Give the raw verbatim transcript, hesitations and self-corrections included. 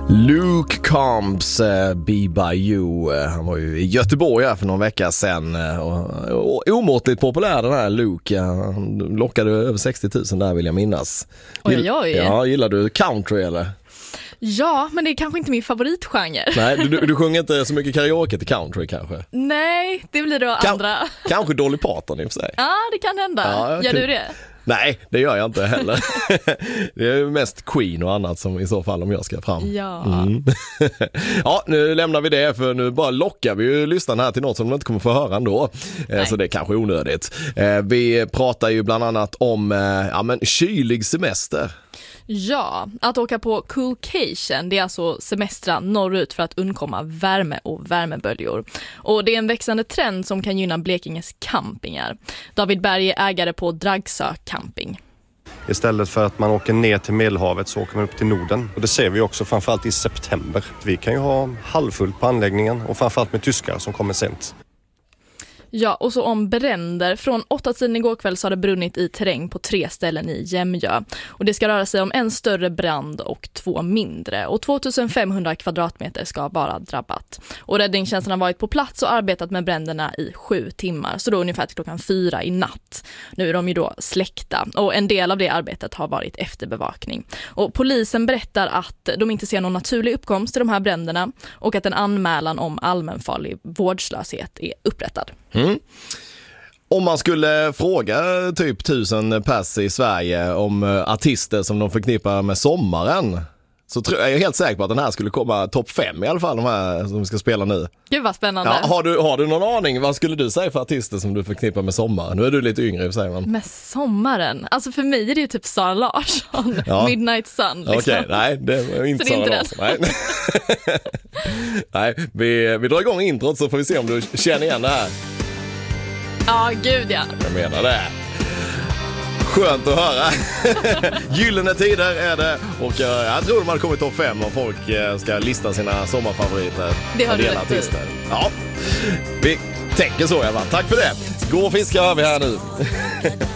Luke Combs, uh, Be By You. Uh, han var ju i Göteborg här för någon vecka sedan uh, och, och omåttligt populär den här Luke. Uh, han lockade över sextio tusen där, vill jag minnas. Oj, oj. Ja, gillar du country eller? Ja, men det är kanske inte min favoritgenre. Nej, du, du sjunger inte så mycket karaoke till country kanske? Nej, det blir då Ka- andra. Kanske Dolly Parton i och för sig. Ja, det kan hända. Ja, Gör kan... du det? Nej, det gör jag inte heller. Det är mest Queen och annat som i så fall om jag ska fram. Ja. Mm. Ja, nu lämnar vi det för nu bara lockar vi ju lyssnarna här till något som de inte kommer få höra ändå. Nej. Så det är kanske onödigt. Vi pratar ju bland annat om ja, men kylig semester. Ja, att åka på coolcation, det är alltså semestra norrut för att undkomma värme och värmeböljor. Och det är en växande trend som kan gynna Blekinges campingar. David Berg är ägare på Dragsö camping. Istället för att man åker ner till Medelhavet så åker man upp till Norden. Och det ser vi också framförallt i september. Vi kan ju ha halvfullt på anläggningen och framförallt med tyskar som kommer sent. Ja, och så om bränder. Från åtta tiden igår kväll så har det brunnit i terräng på tre ställen i Jämjö. Och det ska röra sig om en större brand och två mindre. Och tvåtusenfemhundra kvadratmeter ska vara drabbat. Och räddningstjänsten har varit på plats och arbetat med bränderna i sju timmar. Så då ungefär till klockan fyra i natt. Nu är de ju då släckta. Och en del av det arbetet har varit efterbevakning. Och polisen berättar att de inte ser någon naturlig uppkomst i de här bränderna. Och att en anmälan om allmänfarlig vårdslöshet är upprättad. Mm. Om man skulle fråga typ tusen pers i Sverige om artister som de förknippar med sommaren, så tror jag, jag är helt säker på att den här skulle komma topp fem i alla fall, de här som vi ska spela nu. Gud vad spännande. Ja, har, du, har du någon aning, vad skulle du säga för artister som du förknippar med sommaren? Nu är du lite yngre, säger man. Med sommaren? Alltså för mig är det ju typ Sara Larsson, ja. Midnight Sun liksom. Okej, okay, nej, det är inte så Sara inte Larsson. Nej, nej vi, vi drar igång introt så får vi se om du känner igen det här. Ja, gud ja. Jag menar det. Skönt att höra. Gyllene tider är det. Och uh, jag tror de hade kommit topp fem om folk uh, ska lista sina sommarfavoriter. Det har du rätt i. Ja, vi tänker så, Eva. Tack för det. Gå och fiska har vi här nu.